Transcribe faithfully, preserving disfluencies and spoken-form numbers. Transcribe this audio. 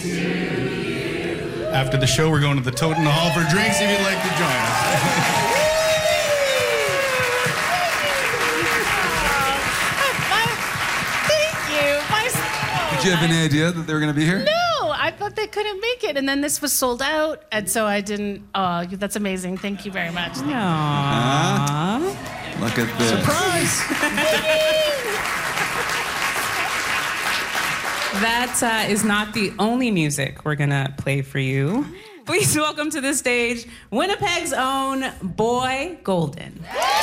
After the show, we're going to the Toad in the Hall for drinks if you'd like to join us. Did you have any idea that they were going to be here? No, I thought they couldn't make it, and then this was sold out, and so I didn't. Oh, that's amazing. Thank you very much. Aww. Look at this. Surprise! That uh, is not the only music we're going to play for you. Please welcome to the stage Winnipeg's own Boy Golden.